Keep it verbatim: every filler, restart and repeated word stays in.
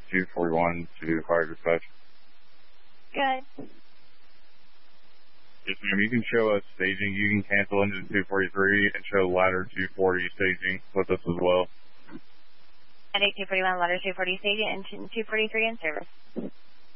two forty-one to fire dispatch. Good. Yes, ma'am. You can show us staging. You can cancel engine two forty-three and show ladder two forty staging with us as well. Headache two forty-one, ladder two forty staging, engine two forty-three in service.